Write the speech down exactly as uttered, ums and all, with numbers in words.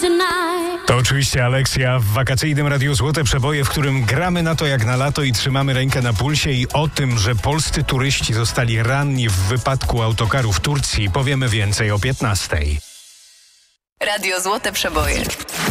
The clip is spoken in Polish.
To oczywiście Aleksja w wakacyjnym Radiu Złote Przeboje, w którym gramy na to jak na lato i trzymamy rękę na pulsie, i o tym, że polscy turyści zostali ranni w wypadku autokaru w Turcji, powiemy więcej o piętnastej. Radio Złote Przeboje.